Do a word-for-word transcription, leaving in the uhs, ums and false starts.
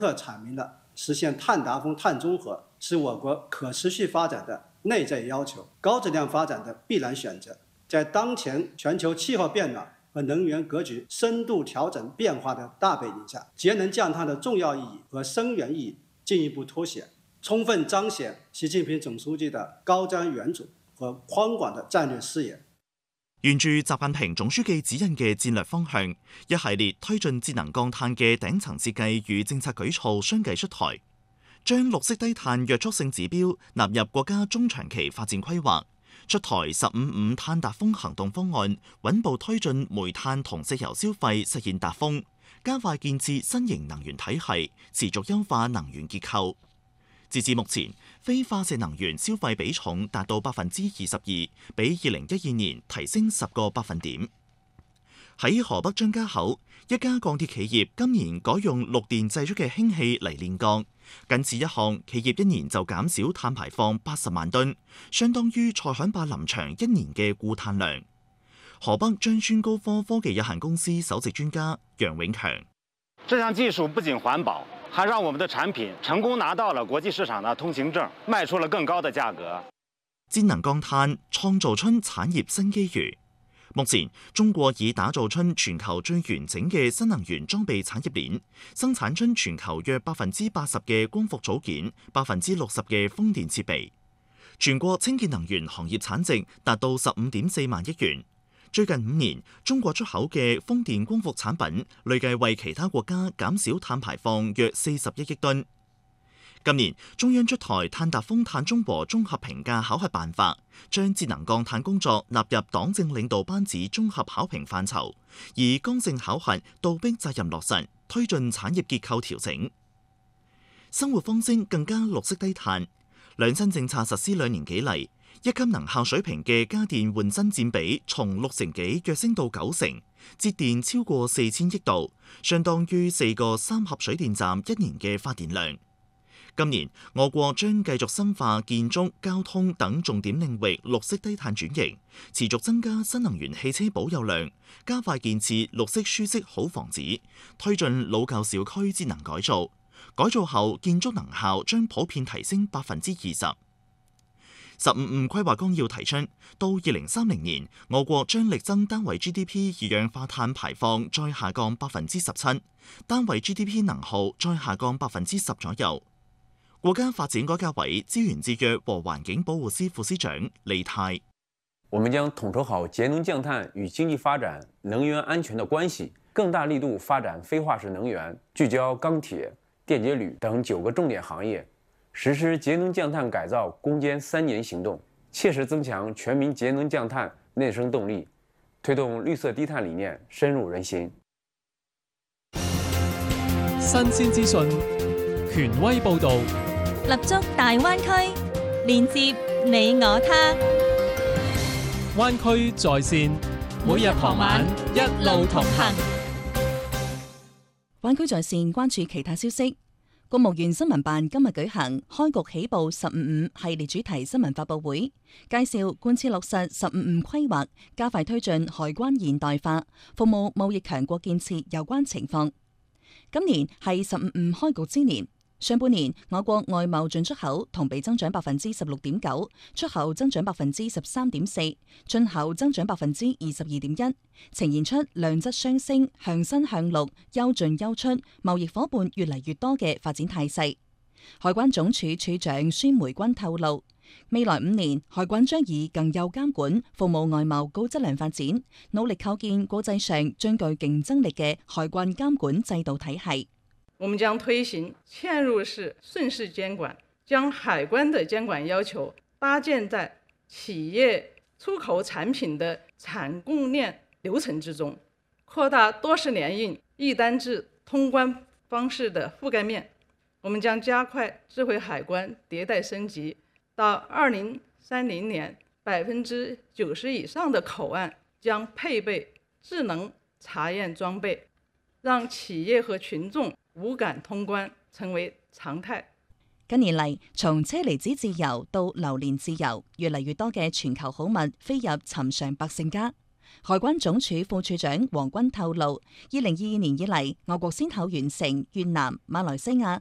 特阐明了实现碳达峰、碳中和是我国可持续发展的内在要求、高质量发展的必然选择。在当前全球气候变暖和能源格局深度调整变化的大背景下，节能降碳的重要意義和深遠意義進一步凸顯，充分彰顯習近平總書記的高瞻遠矚和寬廣的戰略視野。 沿住習近平總書記指引嘅戰略方向，一系列推進節能降碳嘅頂層設計與政策舉措相繼出台，將綠色低碳約束性指標納入國家中長期發展規劃，出台十五五碳達峰行動方案，穩步推進煤炭同石油消費實現達峰，加快建設新型能源體系，持續優化能源結構。截至目前，非化石能源消費比重達到百分之二十二，比二零一二年提升十個百分點。喺河北張家口，一家鋼鐵企業今年改用綠電製出嘅氫氣嚟煉鋼，僅此一項，企業一年就減少碳排放八十萬噸，相當於塞罕壩林場一年嘅固碳量。河北張川高科科技有限公司首席專家楊永強： 這項技術不僅環保，還讓我們的產品成功拿到了國際市場的通行證，賣出了更高的價格。 節能降碳創造出產業新機遇。目前，中國已打造出全球最完整嘅新能源裝備產業鏈，生產出全球約百分之八十嘅光伏組件，百分之六十嘅風電設備。全國清潔能源行業產值達到十五點四萬億元。最近五年，中國出口嘅風電光伏產品累計為其他國家減少碳排放約四十一億噸。今年中央出台碳達峰、碳中和綜合評價考核辦法，將節能降碳工作納入黨政領導班子綜合考評範疇，以剛性考核倒逼責任落實，推進產業結構調整，生活方式更加綠色低碳。兩新政策實施兩年幾嚟，一級能效水平嘅家電換新佔比從六成幾躍升到九成，節電超過四千億度，相當於四個三峽水電站一年嘅發電量。今年，我國將繼續深化建築、交通等重點領域綠色低碳轉型，持續增加新能源汽車保有量，加快建設綠色舒適好房子，推進老舊小區節能改造。改造後建築能效將普遍提升百分之二十。十五五規劃綱要提出，到二零三零年，我國將力爭單位 G D P 二氧化碳排放再下降百分之十七，單位 G D P 能耗再下降百分之十左右。國家發展改革委資源節約和環境保護司副司長李泰： 我們將統籌好節能降碳與經濟發展、能源安全的關係，更大力度發展非化石能源，聚焦鋼鐵、電解鋁等九個重點行業，實施節能降碳改造攻堅三年行動，切實增強全民節能降碳內生動力，推動綠色低碳理念深入人心。 新鮮資訊，權威報導， 立足大灣區，連接你我他。 灣區在線，每日傍晚一路同行。 灣區在線關注其他消息。國務院新聞辦今日舉行開局起步十五五系列主題新聞發佈會，介紹貫徹落實十五五規劃，加快推進海關現代化，服務貿易強國建設有關情況。今年係十五五開局之年，上半年我國外貿進出口同比增長百分之十六點九，出口增長百分之十三點四，進口增長百分之二十二點一，呈現出量質雙升、向新向綠、優進優出、貿易夥伴越嚟越多嘅發展態勢。海關總署署長孫梅君透露，未來五年海關將以更有監管服務外貿高質量發展，努力構建國際上最具競爭力嘅海關監管制度體系。 我們將推行嵌入式順勢監管，將海關的監管要求搭建在企業出口產品的產供鏈流程之中，擴大多式聯運、一單制通關方式的覆蓋面。我們將加快智慧海關迭代升級，到二零三零年，百分之九十以上的口岸將配備智能查驗裝備，讓企業和群眾無感通關成為常態。 近年嚟，從車厘子自由到榴蓮自由，越嚟越多嘅全球好物飛入尋常百姓家。 海關總署副署長黃軍透露，二零二二年以嚟，我國先後完成越南、馬來西亞